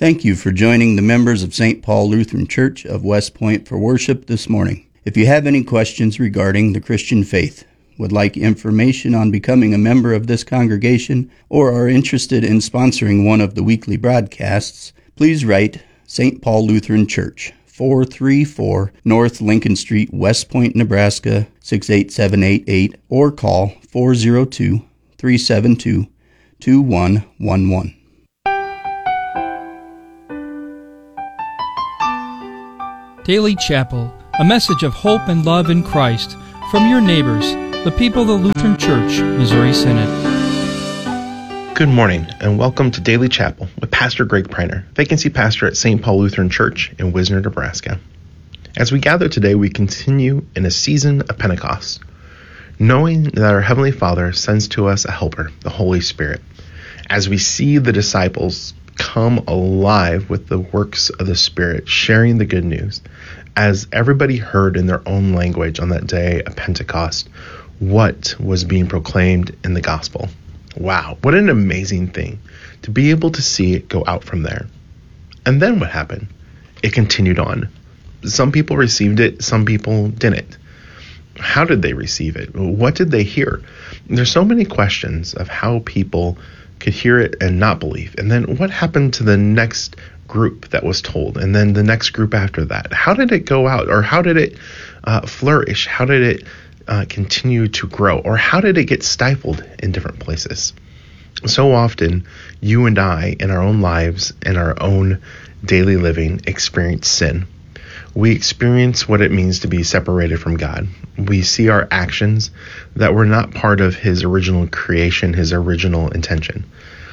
Thank you for joining the members of St. Paul Lutheran Church of West Point for worship this morning. If you have any questions regarding the Christian faith, would like information on becoming a member of this congregation, or are interested in sponsoring one of the weekly broadcasts, please write St. Paul Lutheran Church, 434 North Lincoln Street, West Point, Nebraska, 68788, or call 402-372-2111. Daily Chapel, a message of hope and love in Christ from your neighbors, the people of the Lutheran Church, Missouri Synod. Good morning, and welcome to Daily Chapel with Pastor Greg Preiner, vacancy pastor at St. Paul Lutheran Church in Wisner, Nebraska. As we gather today, we continue in a season of Pentecost, knowing that our Heavenly Father sends to us a helper, the Holy Spirit. As we see the disciples come alive with the works of the Spirit, sharing the good news, as everybody heard in their own language on that day of Pentecost what was being proclaimed in the gospel. Wow, what an amazing thing to be able to see it go out from there. And then what happened? It continued on. Some people received it, some people didn't. How did they receive it? What did they hear? There's so many questions of how people could hear it and not believe. And then what happened to the next group that was told? And then the next group after that? How did it go out? Or how did it flourish? How did it continue to grow? Or how did it get stifled in different places? So often, you and I, in our own lives, in our own daily living, experience sin. We experience what it means to be separated from God. We see our actions that were not part of His original creation, His original intention.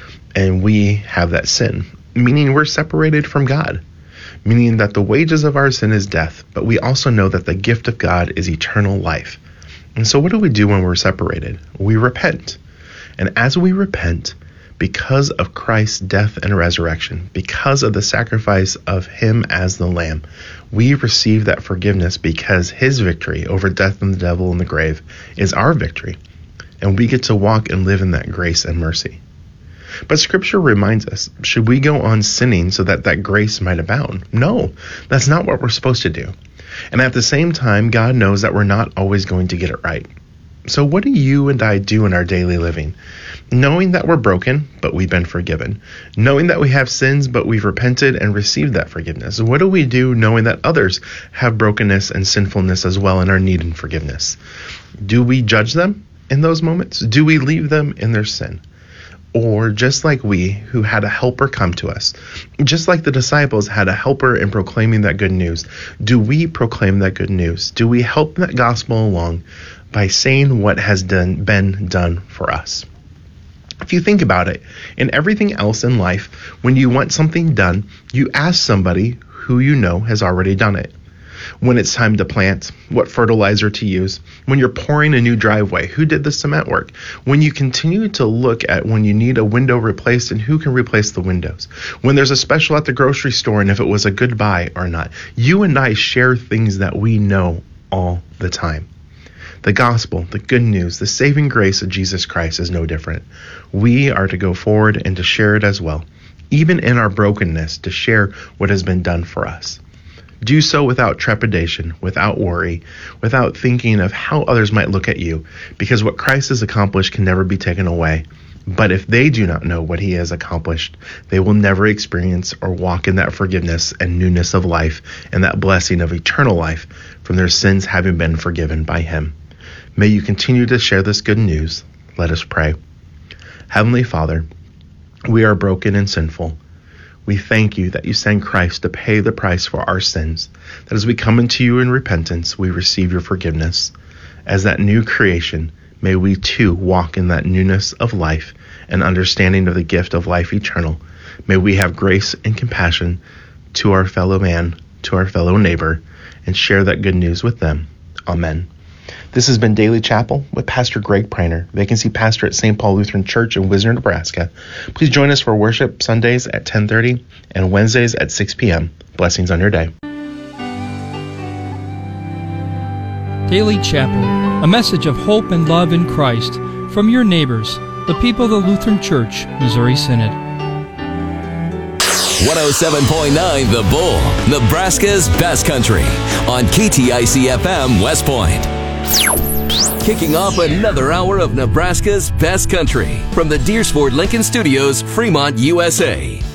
And we have that sin, meaning we're separated from God, meaning that the wages of our sin is death, but we also know that the gift of God is eternal life. And so what do we do when we're separated? We repent. And as we repent, because of Christ's death and resurrection, because of the sacrifice of Him as the Lamb, we receive that forgiveness because His victory over death and the devil and the grave is our victory. And we get to walk and live in that grace and mercy. But Scripture reminds us, should we go on sinning so that that grace might abound? No, that's not what we're supposed to do. And at the same time, God knows that we're not always going to get it right. So what do you and I do in our daily living? Knowing that we're broken, but we've been forgiven. Knowing that we have sins, but we've repented and received that forgiveness. What do we do knowing that others have brokenness and sinfulness as well and are needing forgiveness? Do we judge them in those moments? Do we leave them in their sin? Or just like we, who had a helper come to us, just like the disciples had a helper in proclaiming that good news, do we proclaim that good news? Do we help that gospel along by saying what has been done for us? If you think about it, in everything else in life, when you want something done, you ask somebody who you know has already done it. When it's time to plant, what fertilizer to use. When you're pouring a new driveway, who did the cement work? When you continue to look at when you need a window replaced and who can replace the windows. When there's a special at the grocery store and if it was a good buy or not. You and I share things that we know all the time. The gospel, the good news, the saving grace of Jesus Christ is no different. We are to go forward and to share it as well, even in our brokenness, to share what has been done for us. Do so without trepidation, without worry, without thinking of how others might look at you, because what Christ has accomplished can never be taken away. But if they do not know what He has accomplished, they will never experience or walk in that forgiveness and newness of life and that blessing of eternal life from their sins having been forgiven by Him. May you continue to share this good news. Let us pray. Heavenly Father, we are broken and sinful. We thank you that you sent Christ to pay the price for our sins, that as we come into you in repentance, we receive your forgiveness. As that new creation, may we too walk in that newness of life and understanding of the gift of life eternal. May we have grace and compassion to our fellow man, to our fellow neighbor, and share that good news with them. Amen. This has been Daily Chapel with Pastor Greg Preiner, vacancy pastor at St. Paul Lutheran Church in Wisner, Nebraska. Please join us for worship Sundays at 10:30 and Wednesdays at 6 p.m. Blessings on your day. Daily Chapel, a message of hope and love in Christ from your neighbors, the people of the Lutheran Church, Missouri Synod. 107.9 The Bull, Nebraska's best country, on KTIC FM West Point. Kicking off another hour of Nebraska's best country from the Deersford Lincoln Studios, Fremont, USA.